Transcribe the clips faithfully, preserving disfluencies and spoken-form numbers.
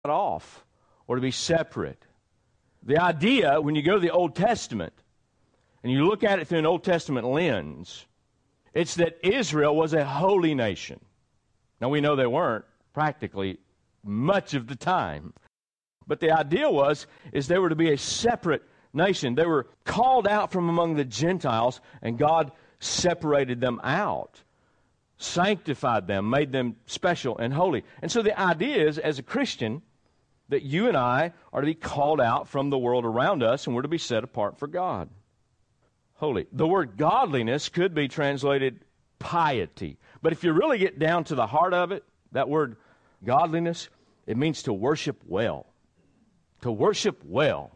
off or to be separate. The idea, when you go to the Old Testament and you look at it through an Old Testament lens, it's that Israel was a holy nation. Now, we know they weren't practically much of the time. But the idea was, is they were to be a separate nation. They were called out from among the Gentiles, and God separated them out, sanctified them, made them special and holy. And so the idea is, as a Christian, that you and I are to be called out from the world around us, and we're to be set apart for God. Holy. The word godliness could be translated piety. But if you really get down to the heart of it, that word godliness, it means to worship well. To worship well.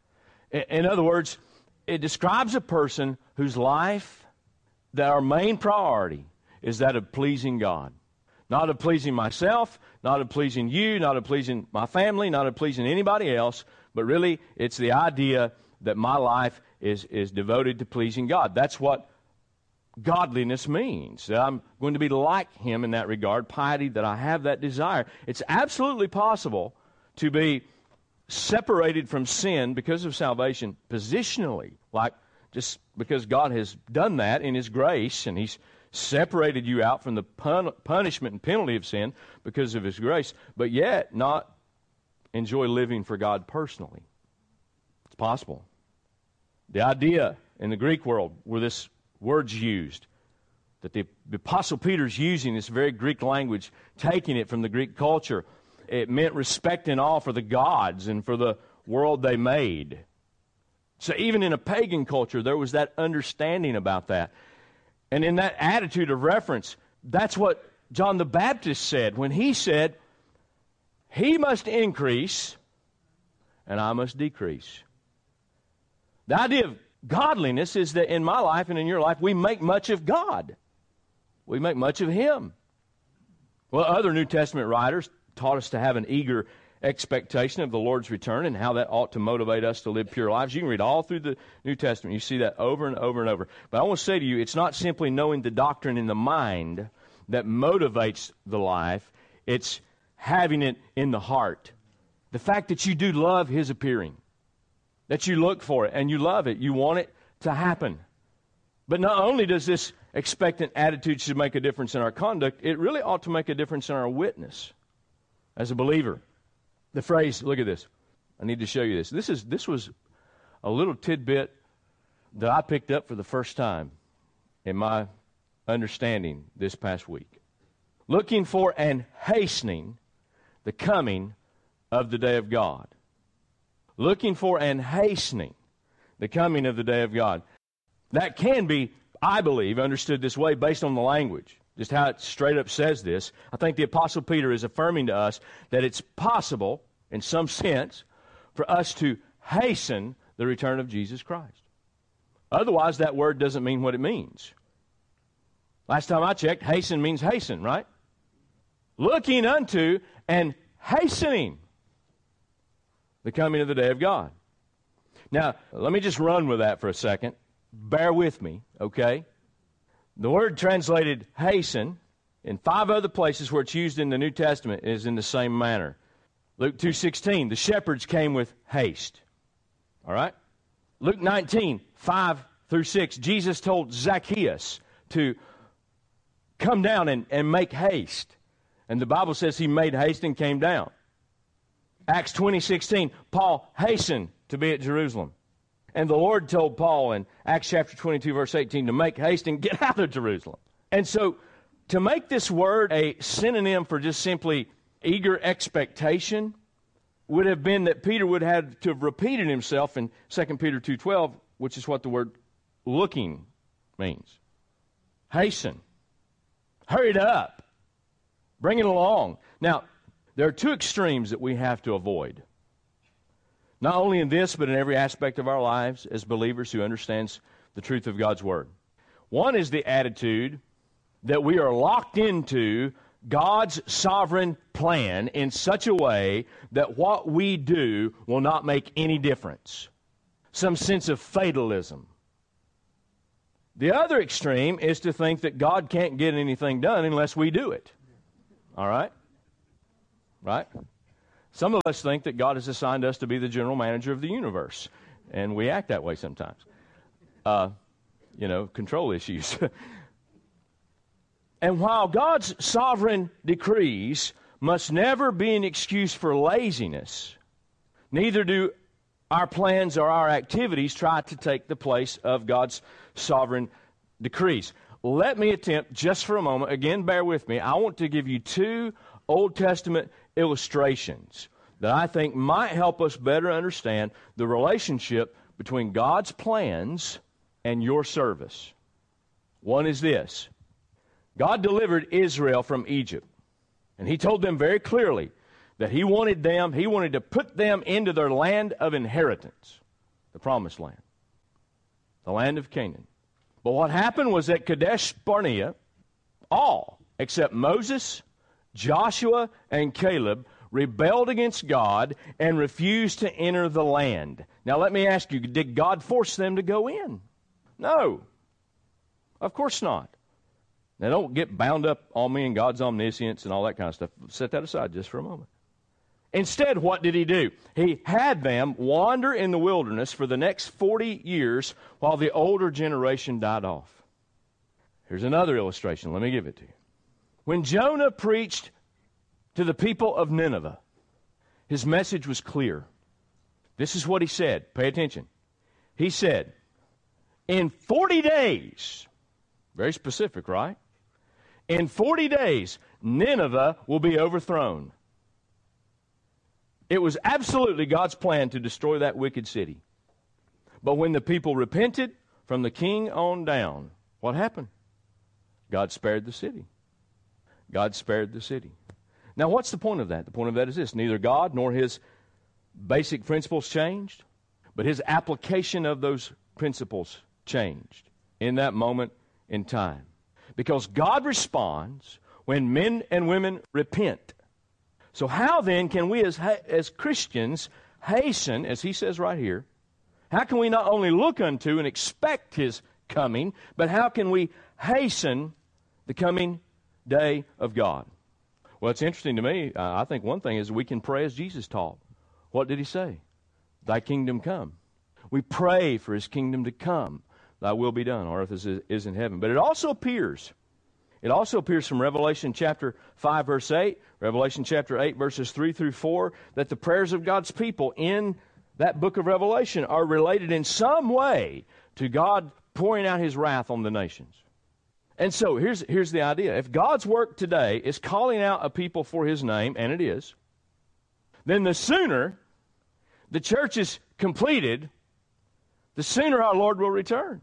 In other words, it describes a person whose life, that our main priority is that of pleasing God. Not of pleasing myself, not of pleasing you, not of pleasing my family, not of pleasing anybody else, but really it's the idea that my life is, is devoted to pleasing God. That's what godliness means. That I'm going to be like Him in that regard, piety, that I have that desire. It's absolutely possible to be separated from sin because of salvation positionally, like just because God has done that in His grace, and He's separated you out from the pun- punishment and penalty of sin because of His grace, but yet not enjoy living for God personally. It's possible. The idea in the Greek world where this word's used, that the, the Apostle Peter's using this very Greek language, taking it from the Greek culture, it meant respect and awe for the gods and for the world they made. So even in a pagan culture, there was that understanding about that. And in that attitude of reference, that's what John the Baptist said when he said, He must increase and I must decrease. The idea of godliness is that in my life and in your life, we make much of God. We make much of Him. Well, other New Testament writers taught us to have an eager expectation of the Lord's return and how that ought to motivate us to live pure lives. You can read all through the New Testament. You see that over and over and over. But I want to say to you, it's not simply knowing the doctrine in the mind that motivates the life. It's having it in the heart. The fact that you do love His appearing, that you look for it and you love it. You want it to happen. But not only does this expectant attitude should make a difference in our conduct, it really ought to make a difference in our witness as a believer. The phrase, look at this. I need to show you this. This is this was a little tidbit that I picked up for the first time in my understanding this past week. Looking for and hastening the coming of the day of God. Looking for and hastening the coming of the day of God. That can be, I believe, understood this way based on the language. Just how it straight up says this. I think the Apostle Peter is affirming to us that it's possible, in some sense, for us to hasten the return of Jesus Christ. Otherwise, that word doesn't mean what it means. Last time I checked, hasten means hasten, right? Looking unto and hastening the coming of the day of God. Now, let me just run with that for a second. Bear with me, okay? The word translated hasten in five other places where it's used in the New Testament is in the same manner. Luke two sixteen, the shepherds came with haste. All right? Luke nineteen, five through six, Jesus told Zacchaeus to come down and, and make haste. And the Bible says he made haste and came down. Acts twenty sixteen, Paul hastened to be at Jerusalem. And the Lord told Paul in Acts chapter twenty-two, verse eighteen, to make haste and get out of Jerusalem. And so, to make this word a synonym for just simply eager expectation would have been that Peter would have to have repeated himself in Second Peter two twelve, which is what the word looking means. Hasten. Hurry up. Bring it along. Now, there are two extremes that we have to avoid. Not only in this, but in every aspect of our lives as believers who understands the truth of God's Word. One is the attitude that we are locked into God's sovereign plan in such a way that what we do will not make any difference. Some sense of fatalism. The other extreme is to think that God can't get anything done unless we do it. All right? Right? Some of us think that God has assigned us to be the general manager of the universe, and we act that way sometimes. Uh, you know, control issues. And while God's sovereign decrees must never be an excuse for laziness, neither do our plans or our activities try to take the place of God's sovereign decrees. Let me attempt just for a moment, again, bear with me. I want to give you two Old Testament illustrations that I think might help us better understand the relationship between God's plans and your service. One is this. God delivered Israel from Egypt, and he told them very clearly that he wanted them, he wanted to put them into their land of inheritance, the promised land, the land of Canaan. But what happened was at Kadesh Barnea, all except Moses, Joshua, and Caleb rebelled against God and refused to enter the land. Now let me ask you, did God force them to go in? No. Of course not. Now don't get bound up on me and God's omniscience and all that kind of stuff. Set that aside just for a moment. Instead, what did he do? He had them wander in the wilderness for the next forty years while the older generation died off. Here's another illustration. Let me give it to you. When Jonah preached to the people of Nineveh, his message was clear. This is what he said. Pay attention. He said, in forty days, very specific, right? In forty days, Nineveh will be overthrown. It was absolutely God's plan to destroy that wicked city. But when the people repented, from the king on down, what happened? God spared the city. God spared the city. Now, what's the point of that? The point of that is this. Neither God nor his basic principles changed, but his application of those principles changed in that moment in time. Because God responds when men and women repent. So how then can we as, as Christians hasten, as he says right here, how can we not only look unto and expect his coming, but how can we hasten the coming day of God? Well, it's interesting to me. Uh, I think one thing is we can pray as Jesus taught. What did he say? Thy kingdom come. We pray for his kingdom to come. Thy will be done on earth as it is in heaven. But it also appears, it also appears from Revelation chapter five, verse eight, Revelation chapter eight, verses three through four, that the prayers of God's people in that book of Revelation are related in some way to God pouring out his wrath on the nations. And so here's, here's the idea. If God's work today is calling out a people for his name, and it is, then the sooner the church is completed, the sooner our Lord will return.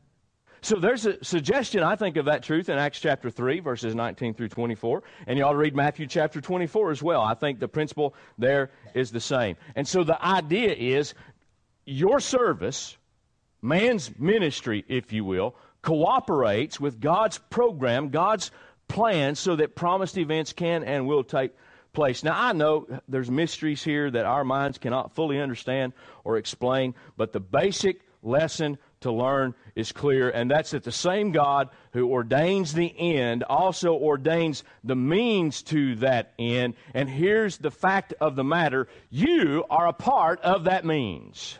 So there's a suggestion, I think, of that truth in Acts chapter three, verses nineteen through twenty-four. And you ought to read Matthew chapter twenty-four as well. I think the principle there is the same. And so the idea is your service, man's ministry, if you will, cooperates with God's program, God's plan, so that promised events can and will take place. Now, I know there's mysteries here that our minds cannot fully understand or explain, but the basic lesson to learn is clear, and that's that the same God who ordains the end also ordains the means to that end. And here's the fact of the matter. You are a part of that means.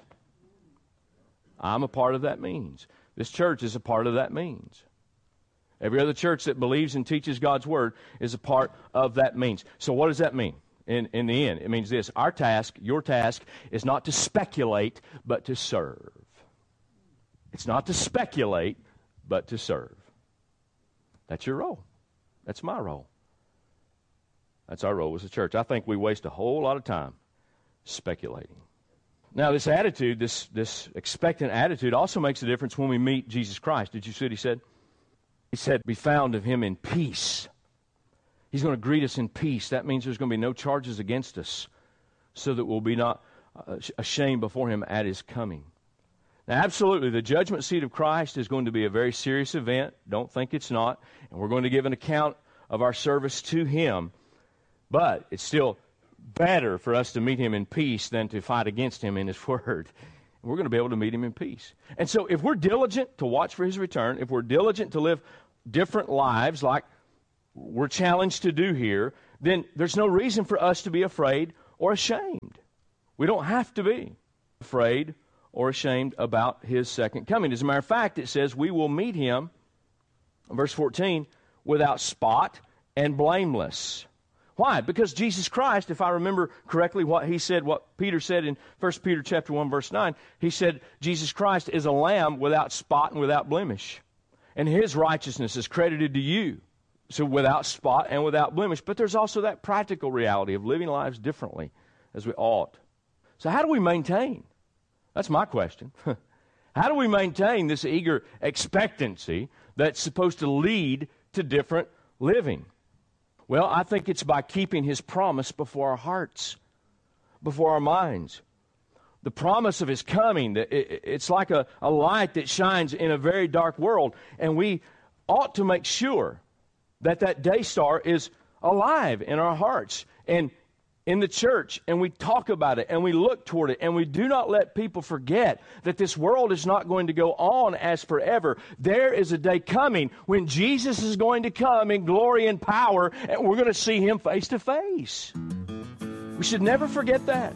I'm a part of that means. This church is a part of that means. Every other church that believes and teaches God's Word is a part of that means. So what does that mean? In, in the end, it means this. Our task, your task, is not to speculate, but to serve. It's not to speculate, but to serve. That's your role. That's my role. That's our role as a church. I think we waste a whole lot of time speculating. Now, this attitude, this, this expectant attitude also makes a difference when we meet Jesus Christ. Did you see what he said? He said, be found of him in peace. He's going to greet us in peace. That means there's going to be no charges against us, so that we'll be not uh, ashamed before him at his coming. Now, absolutely, the judgment seat of Christ is going to be a very serious event. Don't think it's not. And we're going to give an account of our service to him. But it's still better for us to meet him in peace than to fight against him in his word. We're going to be able to meet him in peace. And so if we're diligent to watch for his return, if we're diligent to live different lives like we're challenged to do here, then there's no reason for us to be afraid or ashamed. We don't have to be afraid or ashamed about his second coming. As a matter of fact, it says we will meet him, verse fourteen, without spot and blameless. Why? Because Jesus Christ, if I remember correctly what he said, what Peter said in First Peter chapter one, verse nine, he said Jesus Christ is a lamb without spot and without blemish. And his righteousness is credited to you. So without spot and without blemish. But there's also that practical reality of living lives differently as we ought. So how do we maintain? That's my question. How do we maintain this eager expectancy that's supposed to lead to different living? Well, I think it's by keeping his promise before our hearts, before our minds. The promise of his coming, it's like a, a light that shines in a very dark world, and we ought to make sure that that day star is alive in our hearts and in the church, and we talk about it, and we look toward it, and we do not let people forget that this world is not going to go on as forever. There is a day coming when Jesus is going to come in glory and power, and we're going to see him face to face. We should never forget that.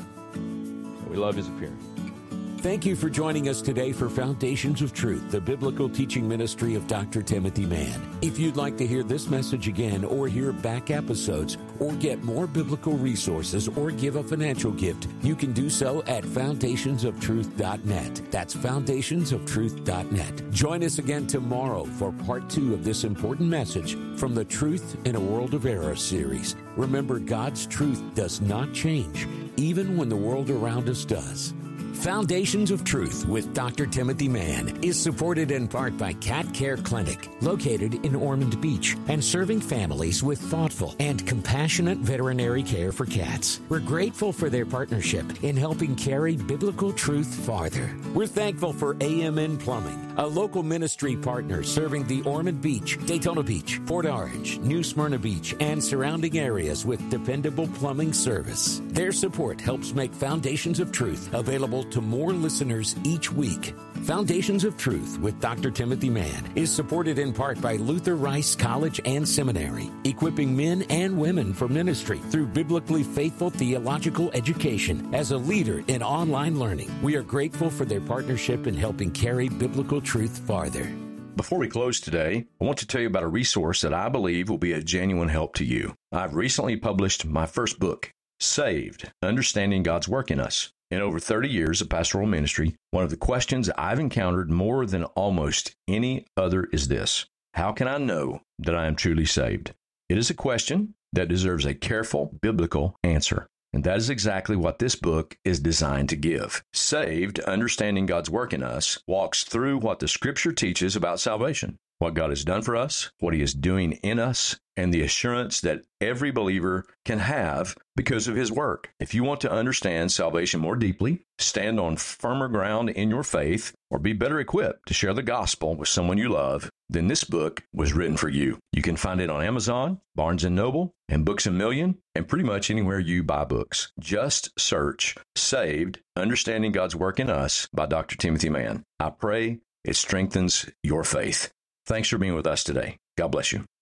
We love his appearing. Thank you for joining us today for Foundations of Truth, the biblical teaching ministry of Doctor Timothy Mann. If you'd like to hear this message again or hear back episodes or get more biblical resources or give a financial gift, you can do so at foundations of truth dot net. That's foundations of truth dot net. Join us again tomorrow for part two of this important message from the Truth in a World of Error series. Remember, God's truth does not change, even when the world around us does. Foundations of Truth with Doctor Timothy Mann is supported in part by Cat Care Clinic, located in Ormond Beach and serving families with thoughtful and compassionate veterinary care for cats. We're grateful for their partnership in helping carry biblical truth farther. We're thankful for A M N Plumbing, a local ministry partner serving the Ormond Beach, Daytona Beach, Port Orange, New Smyrna Beach, and surrounding areas with dependable plumbing service. Their support helps make Foundations of Truth available to more listeners each week. Foundations of Truth with Doctor Timothy Mann is supported in part by Luther Rice College and Seminary, equipping men and women for ministry through biblically faithful theological education as a leader in online learning. We are grateful for their partnership in helping carry biblical truth farther. Before we close today, I want to tell you about a resource that I believe will be a genuine help to you. I've recently published my first book, Saved, Understanding God's Work in Us. In over thirty years of pastoral ministry, one of the questions I've encountered more than almost any other is this: how can I know that I am truly saved? It is a question that deserves a careful biblical answer. And that is exactly what this book is designed to give. Saved, Understanding God's Work in Us, walks through what the Scripture teaches about salvation, what God has done for us, what He is doing in us, and the assurance that every believer can have because of His work. If you want to understand salvation more deeply, stand on firmer ground in your faith, or be better equipped to share the gospel with someone you love, then this book was written for you. You can find it on Amazon, Barnes and Noble, and Books A Million, and pretty much anywhere you buy books. Just search Saved, Understanding God's Work in Us by Doctor Timothy Mann. I pray it strengthens your faith. Thanks for being with us today. God bless you.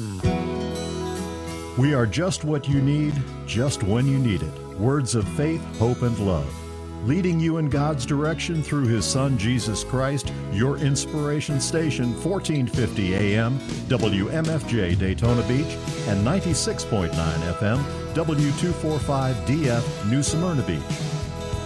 We are just what you need, just when you need it. Words of faith, hope, and love. Leading you in God's direction through His Son, Jesus Christ, your inspiration station, fourteen fifty A M, W M F J Daytona Beach, and ninety-six point nine F M, W two forty-five D F New Smyrna Beach.